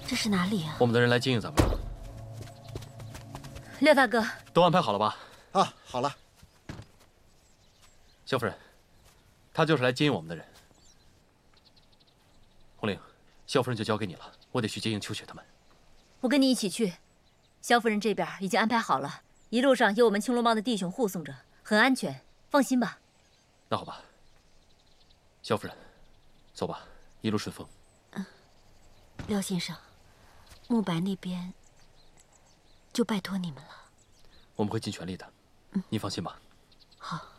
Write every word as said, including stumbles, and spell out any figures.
这是哪里啊？ 我们的人来接应咱们了。 廖大哥， 都安排好了吧？ 啊，好了。 萧夫人，他就是来接应我们的人。红玲，萧夫人就交给你了，我得去接应秋雪他们。 我跟你一起去。萧夫人这边已经安排好了，一路上有我们青龙帮的弟兄护送着，很安全，放心吧。 那好吧，萧夫人，走吧，一路顺风。 嗯，廖先生，慕白那边就拜托你们了。 我们会尽全力的，嗯、您放心吧。 好。